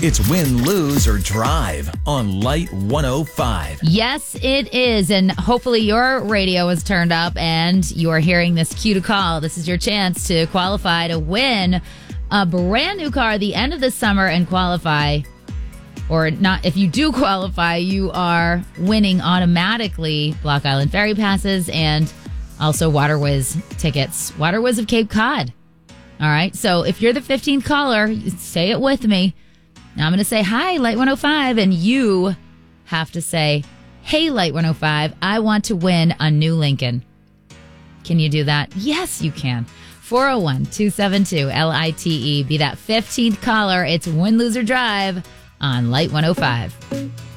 It's Win, Lose, or Drive on Light 105. Yes, it is. And hopefully your radio is turned up and you are hearing this cue to call. This is your chance to qualify to win a brand new car at the end of the summer and qualify. Or not. If you do qualify, you are winning automatically Block Island Ferry passes and also Waterways tickets. Waterways of Cape Cod. All right. So if you're the 15th caller, say it with me. Now I'm going to say, hi, Light 105, and you have to say, hey, Light 105, I want to win a new Lincoln. Can you do that? Yes, you can. 401-272-LITE. Be that 15th caller. It's Win, Lose, or Drive on Light 105.